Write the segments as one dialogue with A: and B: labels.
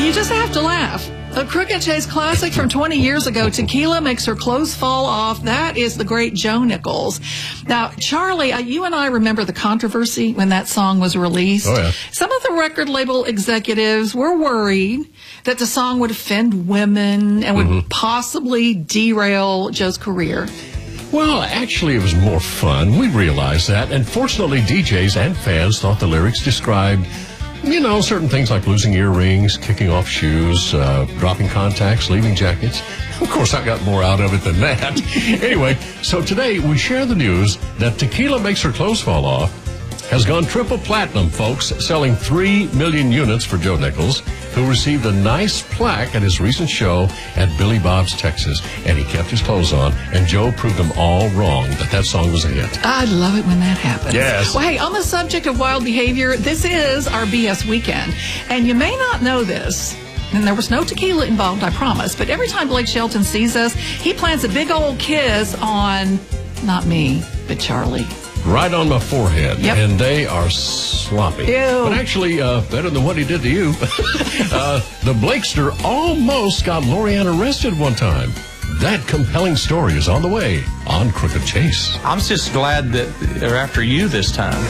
A: You just have to laugh. A Crooked Chase classic from 20 years ago, Tequila Makes Her Clothes Fall Off. That is the great Joe Nichols. Now, Charlie, you and I remember the controversy when that song was released.
B: Oh, yeah.
A: Some of the record label executives were worried that the song would offend women and would possibly derail Joe's career.
B: Well, actually, it was more fun. We realized that. And fortunately, DJs and fans thought the lyrics described, certain things like losing earrings, kicking off shoes, dropping contacts, leaving jackets. Of course, I got more out of it than that. Anyway, so today we share the news that Tequila Makes Her Clothes Fall Off has gone triple platinum, folks, selling 3 million units for Joe Nichols, who received a nice plaque at his recent show at Billy Bob's, Texas. And he kept his clothes on, and Joe proved them all wrong that song was a hit.
A: I love it when that happens.
B: Yes.
A: Well, hey, on the subject of wild behavior, this is our BS weekend. And you may not know this, and there was no tequila involved, I promise, but every time Blake Shelton sees us, he plants a big old kiss on, not me, but Charlie.
B: Right on my forehead,
A: Yep.
B: and they are sloppy.
A: Ew.
B: But actually, better than what he did to you. The Blakester almost got Lorianne arrested one time. That compelling story is on the way on Crooked Chase.
C: I'm just glad that they're after you this time.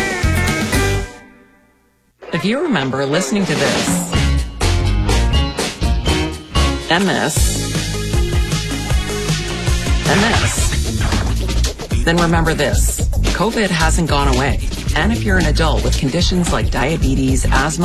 D: If you remember listening to this, and this, and this, then remember this. COVID hasn't gone away. And if you're an adult with conditions like diabetes, asthma,